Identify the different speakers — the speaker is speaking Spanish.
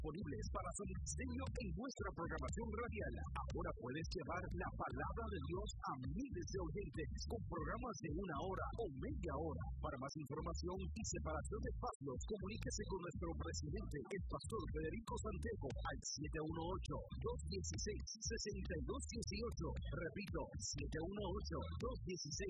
Speaker 1: disponibles para su ministerio en nuestra programación radial. Ahora puedes llevar la palabra de Dios a miles de oyentes con programas de 1 hora o media hora. Para más información y separación de espacios, comuníquese con nuestro presidente, el pastor Federico Santejo, al 718-216-6218. Repito, 718-216-6218.